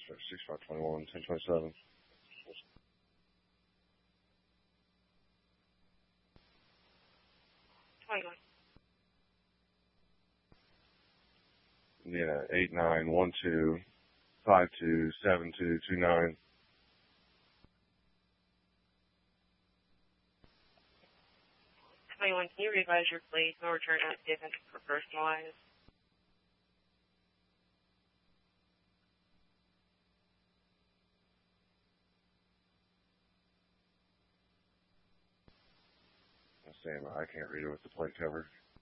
6521, 1027. Yeah, 8912 527229. 21, can you revise your plate? No return active and for personalized. Sam, I can't read it with the plate cover.